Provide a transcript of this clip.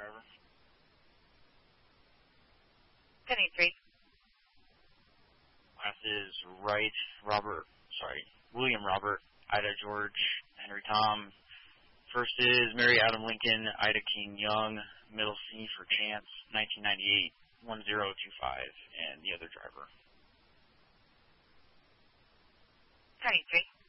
driver. 1083. Last is William Robert, Ida George, Henry Tom. First is Mary Adam Lincoln, Ida King Young, middle C for Chance, 1998, 1025, and the other driver. 1083.